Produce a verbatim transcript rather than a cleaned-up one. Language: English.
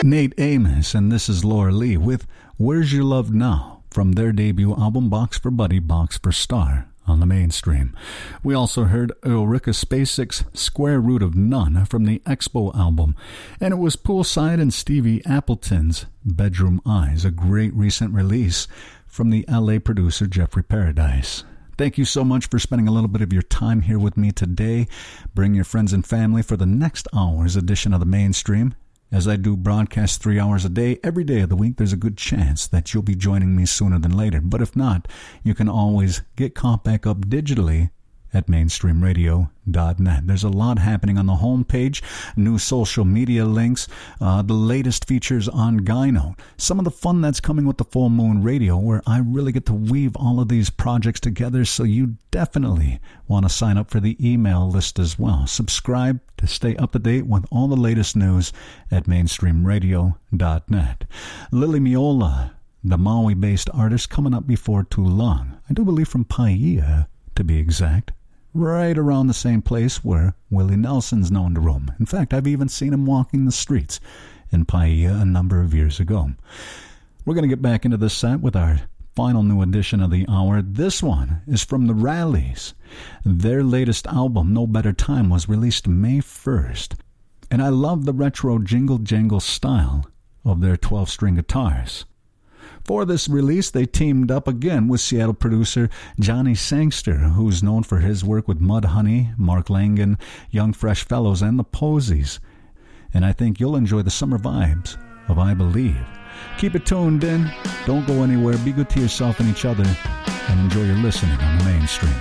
Nate Amos, and this is Laura Lee with Where's Your Love Now from their debut album Box for Buddy, Box for Star on the Mainstream. We also heard Ulrika Spacek's Square Root of None from the Expo album, and it was Poolside and Stevie Appleton's Bedroom Eyes, a great recent release from the L A producer Jeffrey Paradise. Thank you so much for spending a little bit of your time here with me today. Bring your friends and family for the next hour's edition of the Mainstream. As I do broadcast three hours a day, every day of the week, there's a good chance that you'll be joining me sooner than later. But if not, you can always get caught back up digitally at mainstream radio dot net. There's a lot happening on the homepage, new social media links, uh, the latest features on Gyno, some of the fun that's coming with the Full Moon Radio, where I really get to weave all of these projects together, so you definitely want to sign up for the email list as well. Subscribe to stay up to date with all the latest news at mainstream radio dot net. Lily Miola, the Maui-based artist, coming up before too long. I do believe from Paia, to be exact. Right around the same place where Willie Nelson's known to roam. In fact, I've even seen him walking the streets in Paia a number of years ago. We're going to get back into the set with our final new edition of the hour. This one is from the Rallies. Their latest album, No Better Time, was released May first. And I love the retro jingle-jangle style of their twelve-string guitars. For this release, they teamed up again with Seattle producer Johnny Sangster, who's known for his work with Mudhoney, Mark Langan, Young Fresh Fellows, and the Posies. And I think you'll enjoy the summer vibes of I Believe. Keep it tuned in. Don't go anywhere. Be good to yourself and each other. And enjoy your listening on the Mainstream.